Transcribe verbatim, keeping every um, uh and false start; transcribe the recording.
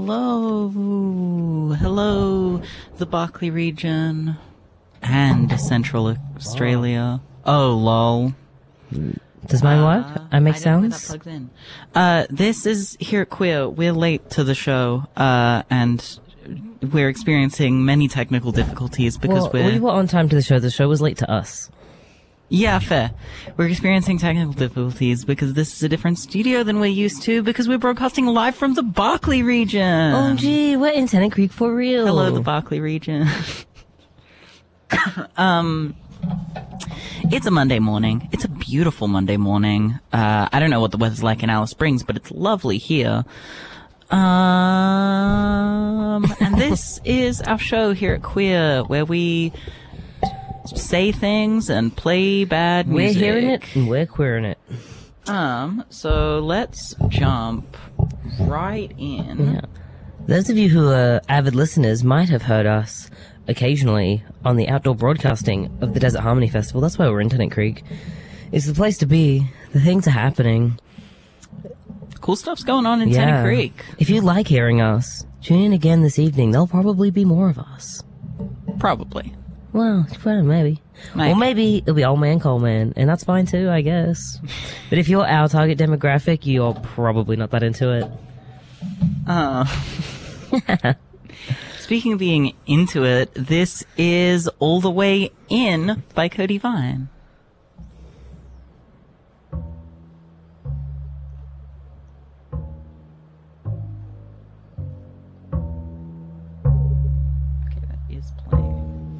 Hello. Hello, the Barclay region and Central Australia. Oh, lol. Does mine work? Uh, I make I don't know where sounds? that plugs in. Uh, this is here at Queer. We're late to the show, uh, and we're experiencing many technical difficulties because well, we're... we were on time to the show. The show was late to us. Yeah, fair. We're experiencing technical difficulties because this is a different studio than we're used to because we're broadcasting live from the Barclay region. Oh, gee, we're in Tennant Creek for real. Hello, the Barclay region. um, it's a Monday morning. It's a beautiful Monday morning. Uh, I don't know what the weather's like in Alice Springs, but it's lovely here. Um, and this is our show here at Queer, where we say things and play bad music. We're hearing it and we're queering it. Um, so let's jump right in. Yeah. Those of you who are avid listeners might have heard us occasionally on the outdoor broadcasting of the Desert Harmony Festival. That's why we're in Tennant Creek. It's the place to be. The things are happening. Cool stuff's going on in yeah. Tennant Creek. If you like hearing us, tune in again this evening. There'll probably be more of us. Probably. Well, well, maybe. Maybe. Or maybe it'll be Old Man Coleman, and that's fine too, I guess. But if you're our target demographic, you're probably not that into it. Uh. Speaking of being into it, this is All the Way In by Cody Vine.